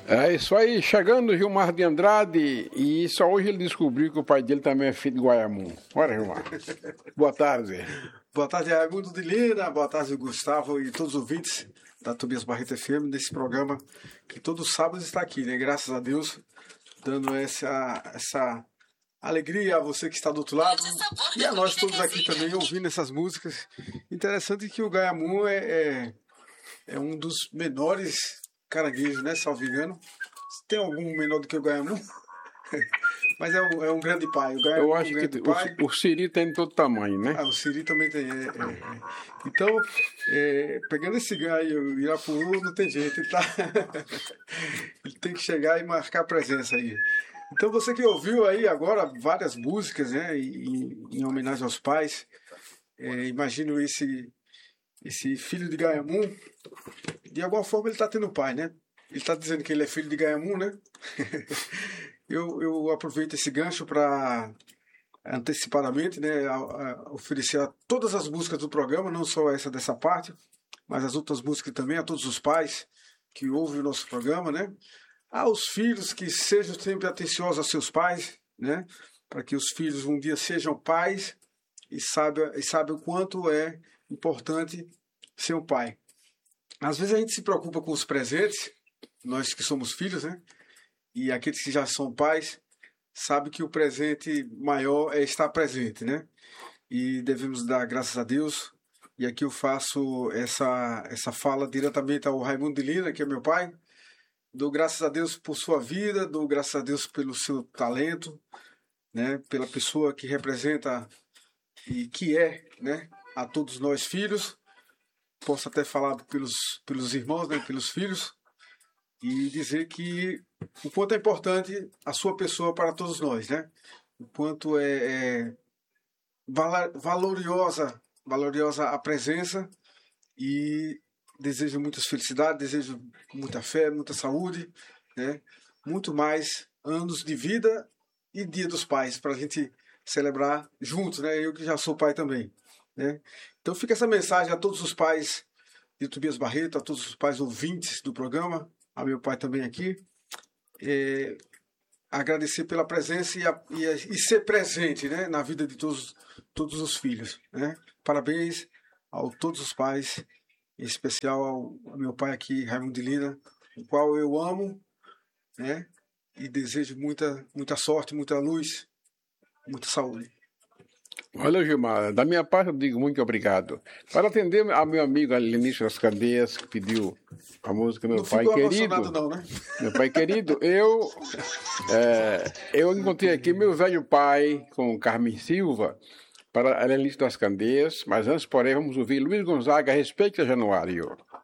É isso aí, chegando o Gilmar de Andrade, e só hoje ele descobriu que o pai dele também é filho de Guaiamum. Olha, Gilmar. Boa tarde. Boa tarde, Raimundo de Lira, boa tarde, Gustavo e todos os ouvintes da Tobias Barreto FM, nesse programa que todos os sábados está aqui, né? Graças a Deus, dando essa alegria a você que está do outro lado e a nós todos aqui também ouvindo essas músicas. Interessante que o Guaiamum é um dos menores caranguejos, né? Salvo engano. Tem algum menor do que o Guaiamum? Mas é um grande pai. O Eu acho que o siri tem de todo tamanho, né? O siri também tem. Então, pegando esse ganho, o Irapuru não tem jeito. Ele tem que chegar e marcar presença aí. Então, você que ouviu aí agora várias músicas, né, em homenagem aos pais, imagino esse filho de Guaiamum, de alguma forma ele está tendo pai, né? Ele está dizendo que ele é filho de Guaiamum, né? Eu aproveito esse gancho para antecipadamente, né, oferecer a todas as músicas do programa, não só essa dessa parte, mas as outras músicas também, a todos os pais que ouvem o nosso programa, né? Aos filhos que sejam sempre atenciosos aos seus pais, né? Para que os filhos um dia sejam pais e saibam o quanto é importante ser um pai. Às vezes a gente se preocupa com os presentes, nós que somos filhos, né? E aqueles que já são pais sabem que o presente maior é estar presente, né? E devemos dar graças a Deus. E aqui eu faço essa fala diretamente ao Raimundo de Lira, que é meu pai. Dou graças a Deus por sua vida, dou graças a Deus pelo seu talento, né? Pela pessoa que representa e que é, né? A todos nós filhos. Posso até falar pelos irmãos, né? Pelos filhos. E dizer que o quanto é importante a sua pessoa para todos nós, né? O quanto é valoriosa a presença, e desejo muitas felicidades, desejo muita fé, muita saúde, né? Muito mais anos de vida e Dia dos Pais para a gente celebrar juntos, né? Eu que já sou pai também, né? Então fica essa mensagem a todos os pais de Tobias Barreto, a todos os pais ouvintes do programa, a meu pai também aqui, agradecer pela presença e ser presente, né, na vida de todos os filhos, né? Parabéns a todos os pais, em especial ao meu pai aqui, Raimundo de Lira, o qual eu amo, né? E desejo muita sorte, muita luz, muita saúde. Olha, Gilmar, da minha parte eu digo muito obrigado. Para atender a meu amigo Alenice das Candeias, que pediu a música Meu Pai Querido. Não, né? Meu pai querido, eu encontrei aqui meu velho pai com Carmen Silva para Alenice das Candeias, mas antes, porém, vamos ouvir Luiz Gonzaga, Respeite a Januário.